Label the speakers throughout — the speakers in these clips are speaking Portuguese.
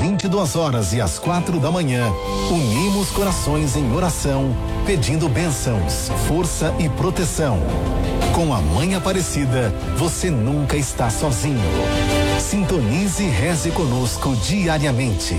Speaker 1: 22 horas e às 4 da manhã, unimos corações em oração, pedindo bênçãos, força e proteção. Com a Mãe Aparecida, você nunca está sozinho. Sintonize e reze conosco diariamente.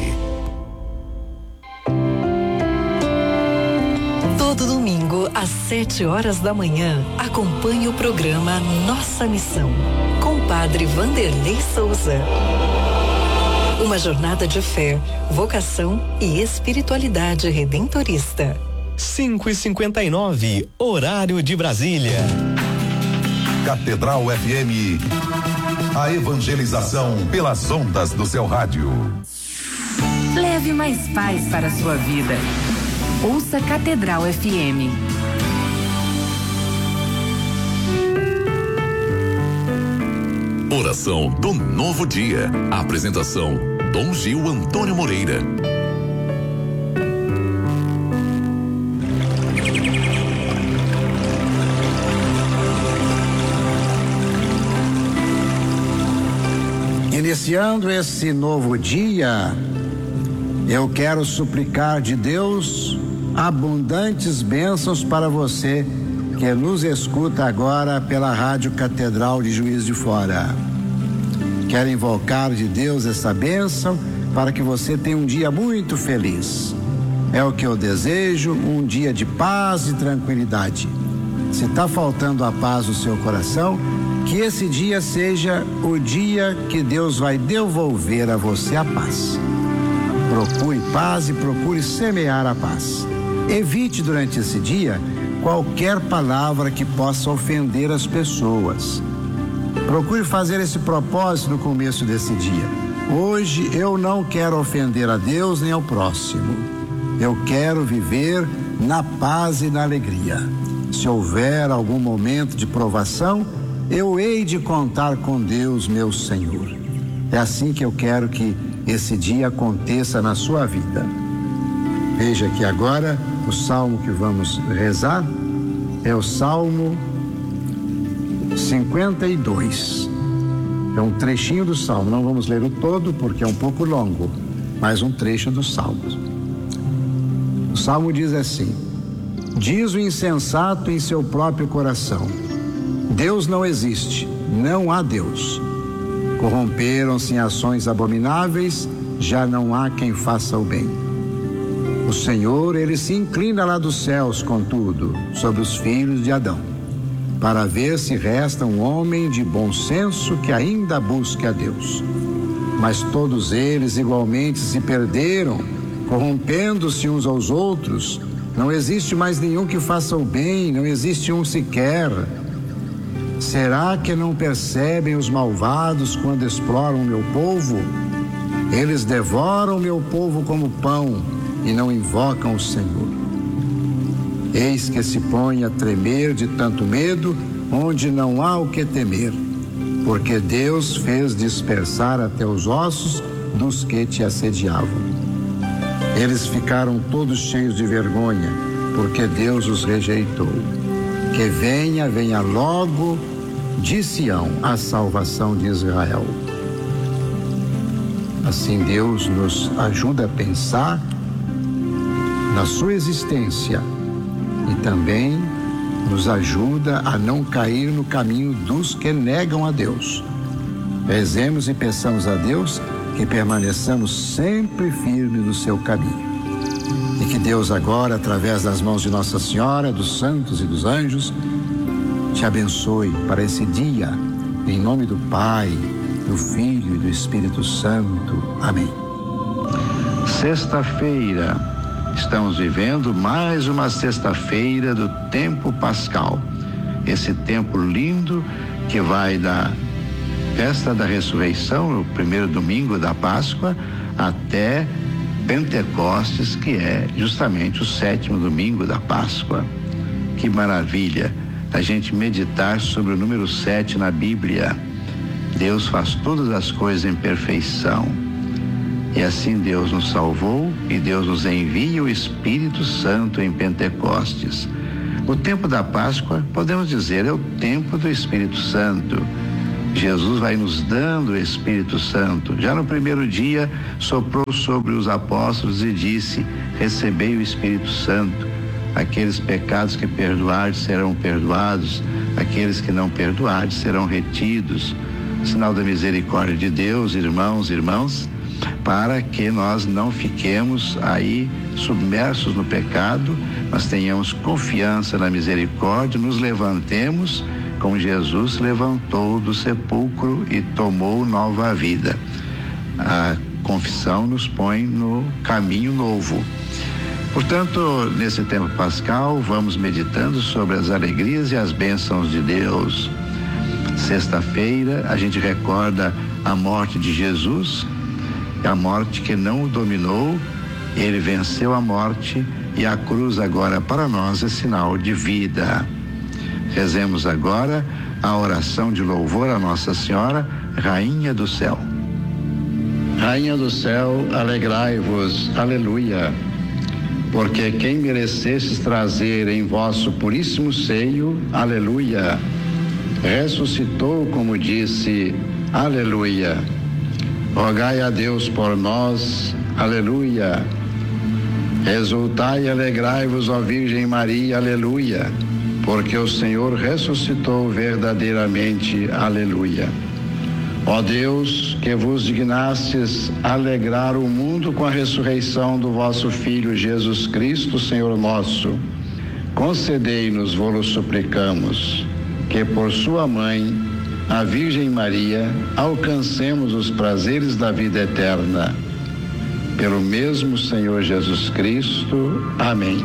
Speaker 2: Todo domingo, às 7 horas da manhã, acompanhe o programa Nossa Missão, com o Padre Vanderlei Souza. Uma jornada de fé, vocação e espiritualidade redentorista.
Speaker 3: 5h59, horário de Brasília.
Speaker 4: Catedral FM, a evangelização pelas ondas do seu rádio.
Speaker 5: Leve mais paz para a sua vida. Ouça Catedral FM.
Speaker 4: Oração do Novo Dia. A apresentação: Dom Gil Antônio Moreira.
Speaker 6: Iniciando esse novo dia, eu quero suplicar de Deus abundantes bênçãos para você que nos escuta agora pela Rádio Catedral de Juiz de Fora. Quero invocar de Deus essa bênção para que você tenha um dia muito feliz. É o que eu desejo, um dia de paz e tranquilidade. Se está faltando a paz no seu coração, que esse dia seja o dia que Deus vai devolver a você a paz. Procure paz e procure semear a paz. Evite durante esse dia qualquer palavra que possa ofender as pessoas. Procure fazer esse propósito no começo desse dia. Hoje eu não quero ofender a Deus nem ao próximo. Eu quero viver na paz e na alegria. Se houver algum momento de provação, eu hei de contar com Deus, meu Senhor. É assim que eu quero que esse dia aconteça na sua vida. Veja que agora o salmo que vamos rezar é o Salmo 52. É um trechinho do salmo, não vamos ler o todo porque é um pouco longo, mas um trecho do salmo. O salmo diz assim: diz o insensato em seu próprio coração: Deus não existe, não há Deus. Corromperam-se em ações abomináveis, já não há quem faça o bem. O Senhor, ele se inclina lá dos céus, contudo, sobre os filhos de Adão, para ver se resta um homem de bom senso que ainda busque a Deus. Mas todos eles igualmente se perderam, corrompendo-se uns aos outros. Não existe mais nenhum que faça o bem, não existe um sequer. Será que não percebem os malvados quando exploram o meu povo? Eles devoram o meu povo como pão e não invocam o Senhor. Eis que se põe a tremer de tanto medo, onde não há o que temer, porque Deus fez dispersar até os ossos dos que te assediavam. Eles ficaram todos cheios de vergonha, porque Deus os rejeitou. Que venha, venha logo de Sião a salvação de Israel. Assim Deus nos ajuda a pensar na sua existência e também nos ajuda a não cair no caminho dos que negam a Deus. Rezemos e peçamos a Deus que permaneçamos sempre firmes no seu caminho. E que Deus agora, através das mãos de Nossa Senhora, dos santos e dos anjos, te abençoe para esse dia, em nome do Pai, do Filho e do Espírito Santo. Amém. Sexta-feira, estamos vivendo mais uma sexta-feira do tempo pascal. Esse tempo lindo que vai da festa da ressurreição, o primeiro domingo da Páscoa, até Pentecostes, que é justamente o 7º domingo da Páscoa. Que maravilha a gente meditar sobre o número 7 na Bíblia. Deus faz todas as coisas em perfeição. E assim Deus nos salvou e Deus nos envia o Espírito Santo em Pentecostes. O tempo da Páscoa, podemos dizer, é o tempo do Espírito Santo. Jesus vai nos dando o Espírito Santo. Já no primeiro dia, soprou sobre os apóstolos e disse: recebei o Espírito Santo. Aqueles pecados que perdoardes serão perdoados, aqueles que não perdoardes serão retidos. Sinal da misericórdia de Deus, irmãos e irmãs, para que nós não fiquemos aí submersos no pecado, nós tenhamos confiança na misericórdia, nos levantemos como Jesus levantou do sepulcro e tomou nova vida. A confissão nos põe no caminho novo. Portanto, nesse tempo pascal, vamos meditando sobre as alegrias e as bênçãos de Deus. Sexta-feira, a gente recorda a morte de Jesus, a morte que não o dominou, ele venceu a morte e a cruz agora para nós é sinal de vida. Rezemos agora a oração de louvor a Nossa Senhora, Rainha do Céu. Rainha do céu, alegrai-vos, aleluia, porque quem merecestes trazer em vosso puríssimo seio, aleluia, ressuscitou como disse, aleluia. Rogai a Deus por nós, aleluia. Exultai e alegrai-vos, ó Virgem Maria, aleluia, porque o Senhor ressuscitou verdadeiramente, aleluia. Ó Deus, que vos dignastes alegrar o mundo com a ressurreição do vosso Filho Jesus Cristo, Senhor nosso, concedei-nos, vô-lo suplicamos, que por sua mãe, a Virgem Maria, alcancemos os prazeres da vida eterna. Pelo mesmo Senhor Jesus Cristo. Amém.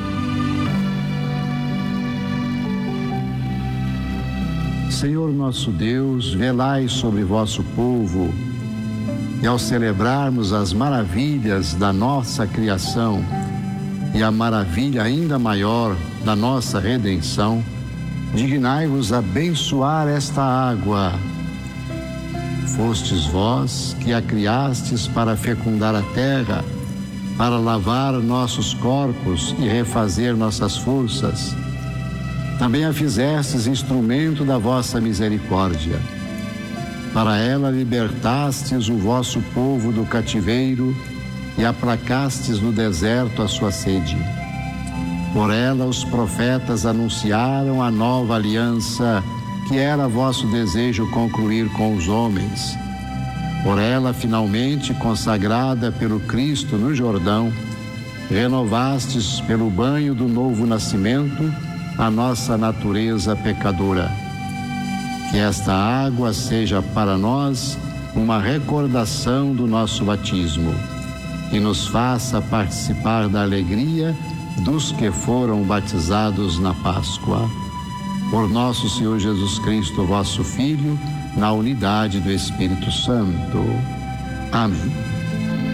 Speaker 6: Senhor nosso Deus, velai sobre vosso povo, e ao celebrarmos as maravilhas da nossa criação e a maravilha ainda maior da nossa redenção, dignai-vos abençoar esta água. Fostes vós que a criastes para fecundar a terra, para lavar nossos corpos e refazer nossas forças. Também a fizestes instrumento da vossa misericórdia. Para ela libertastes o vosso povo do cativeiro e aplacastes no deserto a sua sede. Por ela os profetas anunciaram a nova aliança que era vosso desejo concluir com os homens. Por ela, finalmente consagrada pelo Cristo no Jordão, renovastes pelo banho do novo nascimento a nossa natureza pecadora. Que esta água seja para nós uma recordação do nosso batismo e nos faça participar da alegria dos que foram batizados na Páscoa. Por nosso Senhor Jesus Cristo, vosso Filho, na unidade do Espírito Santo. Amém.